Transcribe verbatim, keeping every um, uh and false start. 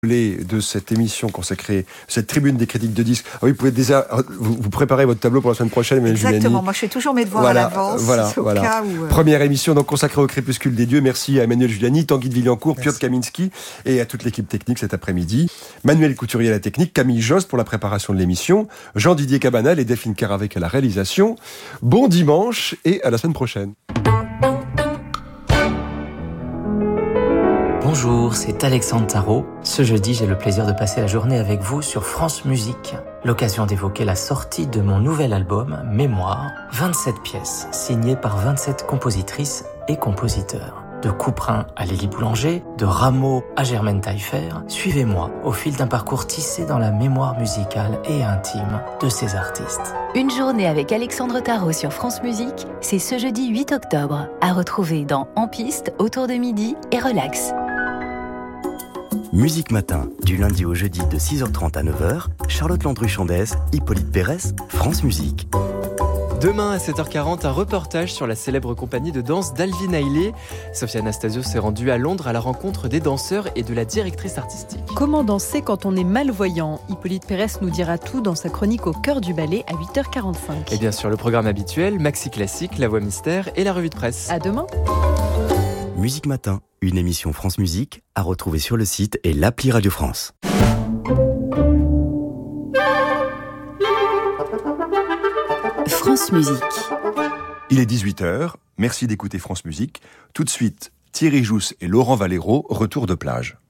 de cette émission consacrée, cette tribune des critiques de disques. Ah oui, vous pouvez déjà vous, vous préparez votre tableau pour la semaine prochaine, Emmanuelle Giuliani. Exactement. Moi, je fais toujours mes devoirs voilà, à l'avance. Voilà, au voilà. Cas où, euh... Première émission donc consacrée au crépuscule des dieux. Merci à Emmanuelle Giuliani, Tanguy de Villancourt, Piotr Kaminski et à toute l'équipe technique cet après-midi. Manuel Couturier à la technique, Camille Jost pour la préparation de l'émission, Jean-Didier Cabanel et Delphine Caravec à la réalisation. Bon dimanche et à la semaine prochaine. Bonjour, c'est Alexandre Tarot. Ce jeudi, j'ai le plaisir de passer la journée avec vous sur France Musique. L'occasion d'évoquer la sortie de mon nouvel album, Mémoire, vingt-sept pièces, signées par vingt-sept compositrices et compositeurs. De Couperin à Lélie Boulanger, de Rameau à Germaine Taillefer, suivez-moi au fil d'un parcours tissé dans la mémoire musicale et intime de ces artistes. Une journée avec Alexandre Tarot sur France Musique, c'est ce jeudi huit octobre, à retrouver dans En Piste, autour de midi et Relax. Musique Matin, du lundi au jeudi de six heures trente à neuf heures, Charlotte Landru-Chandès, Hippolyte Pérès, France Musique. Demain à sept heures quarante, un reportage sur la célèbre compagnie de danse d'Alvin Ailey. Sophia Anastasio s'est rendue à Londres à la rencontre des danseurs et de la directrice artistique. Comment danser quand on est malvoyant ? Hippolyte Pérès nous dira tout dans sa chronique au cœur du ballet à huit heures quarante-cinq. Et bien sûr, le programme habituel, Maxi Classique, La Voix Mystère et la revue de presse. À demain. Musique Matin, une émission France Musique à retrouver sur le site et l'appli Radio France. France Musique. Il est dix-huit heures, merci d'écouter France Musique. Tout de suite, Thierry Jousse et Laurent Valero, retour de plage.